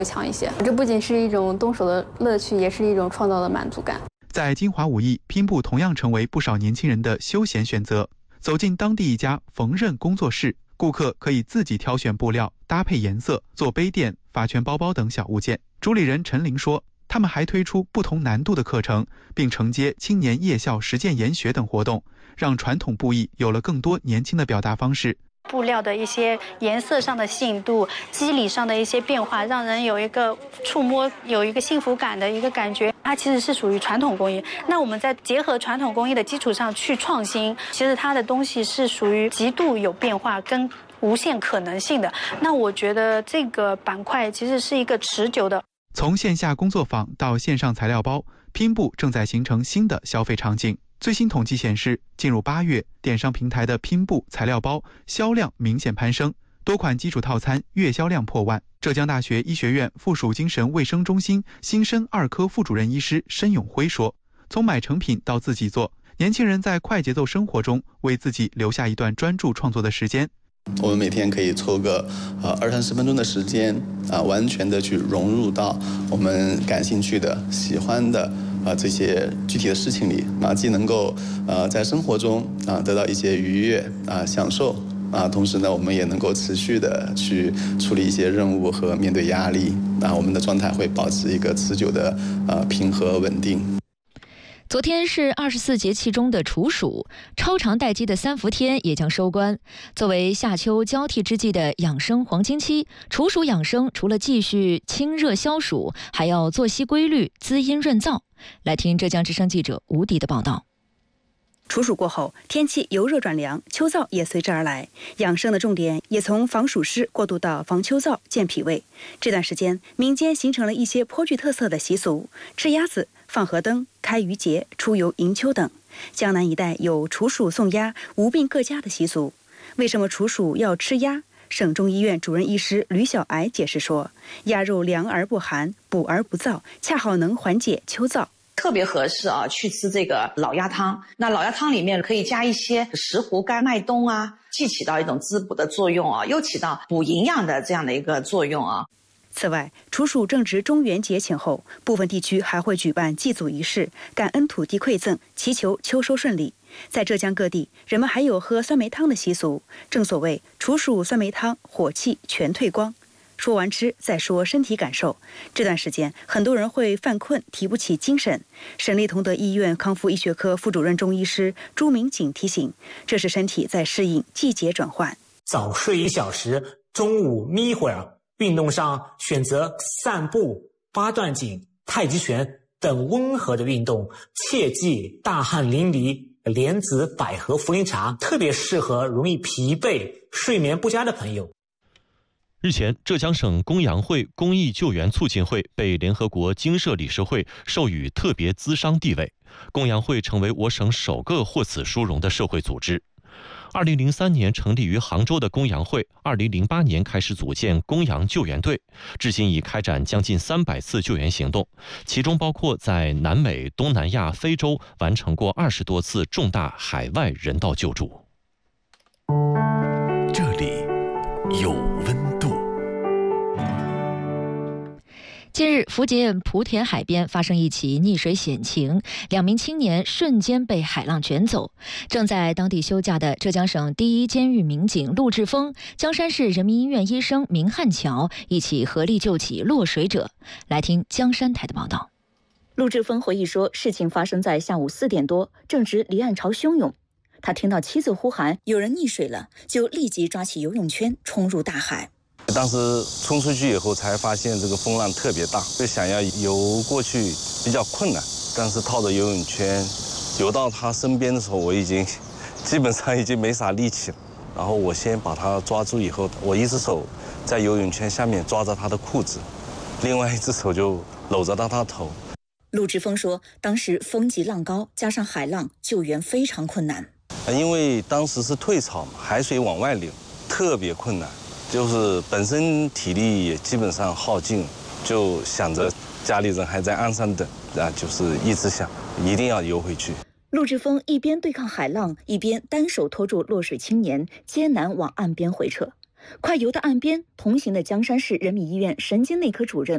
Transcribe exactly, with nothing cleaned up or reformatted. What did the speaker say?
强一些。这不仅是一种动手的乐趣，也是一种创造的满足感。 在金华武艺，拼布同样成为不少年轻人的休闲选择。走进当地一家缝纫工作室，顾客可以自己挑选布料、搭配颜色、做杯垫、发圈包包等小物件。主理人陈玲说，他们还推出不同难度的课程，并承接青年夜校实践研学等活动，让传统布艺有了更多年轻的表达方式。 布料的一些颜色上的吸引度，肌理上的一些变化，让人有一个触摸有一个幸福感的一个感觉。它其实是属于传统工艺，那我们在结合传统工艺的基础上去创新，其实它的东西是属于极度有变化跟无限可能性的。那我觉得这个板块其实是一个持久的。 从线下工作坊到线上材料包，拼布正在形成新的消费场景。最新统计显示，进入八月，电商平台的拼布材料包销量明显攀升，多款基础套餐月销量破万。浙江大学医学院附属精神卫生中心新生二科副主任医师申永辉说，从买成品到自己做，年轻人在快节奏生活中为自己留下一段专注创作的时间。 我们每天可以抽个呃二三十分钟的时间啊，完全的去融入到我们感兴趣的、喜欢的啊这些具体的事情里啊，既能够呃在生活中啊得到一些愉悦啊享受啊，同时呢，我们也能够持续的去处理一些任务和面对压力啊，我们的状态会保持一个持久的呃平和稳定。 昨天是二十四节气中的处暑，超长待机的三伏天也将收官。作为夏秋交替之际的养生黄金期，处暑养生除了继续清热消暑，还要作息规律、滋阴润燥。来听浙江之声记者吴迪的报道。 处暑过后，天气由热转凉，秋燥也随之而来。养生的重点也从防暑湿过渡到防秋燥、健脾胃。这段时间，民间形成了一些颇具特色的习俗，吃鸭子、放河灯、开渔节、出游迎秋等。江南一带有处暑送鸭、无病各家的习俗。为什么处暑要吃鸭？省中医院主任医师吕小艾解释说，鸭肉凉而不寒，补而不燥，恰好能缓解秋燥。 特别合适啊，去吃这个老鸭汤。那老鸭汤里面可以加一些石斛、干麦冬啊，既起到一种滋补的作用啊，又起到补营养的这样的一个作用啊。 此外，处暑正值中元节前后，部分地区还会举办祭祖仪式，感恩土地馈赠，祈求秋收顺利。在浙江各地，人们还有喝酸梅汤的习俗。正所谓处暑酸梅汤，火气全退光。说完吃，再说身体感受。这段时间，很多人会犯困，提不起精神。省立同德医院康复医学科副主任中医师朱明景提醒，这是身体在适应季节转换。 早睡一小时，中午眯会儿。运动上选择散步、八段锦、太极拳等温和的运动，切忌大汗淋漓。莲子百合茯苓茶特别适合容易疲惫、睡眠不佳的朋友。 日前，浙江省公羊会公益救援促进会被联合国经社理事会授予特别资商地位，公羊会成为我省首个获此殊荣的社会组织。二零零三年成立于杭州的公羊会，二零零八年开始组建公羊救援队，至今已开展将近三百次救援行动，其中包括在南美、东南亚、非洲完成过二十多次重大海外人道救助。 这里有温度。 近日，福建莆田海边发生一起溺水险情，两名青年瞬间被海浪卷走。正在当地休假的浙江省第一监狱民警陆志峰、江山市人民医院医生明汉桥一起合力救起落水者。来听江山台的报道。 陆志峰回忆说，事情发生在下午四点多，正值离岸潮汹涌。他听到妻子呼喊有人溺水了，就立即抓起游泳圈冲入大海。 当时冲出去以后才发现这个风浪特别大，就想要游过去比较困难，但是套着游泳圈游到他身边的时候，我已经基本上已经没啥力气了。然后我先把他抓住以后，我一只手在游泳圈下面抓着他的裤子，另外一只手就搂着到他头。 陆志峰说，当时风急浪高，加上海浪，救援非常困难。 因为当时是退潮嘛，海水往外流，特别困难。就是本身体力也基本上耗尽，就想着家里人还在岸上等，啊，就是一直想一定要游回去。 陆志峰一边对抗海浪，一边单手拖住落水青年，艰难往岸边回撤。快游到岸边，同行的江山市人民医院神经内科主任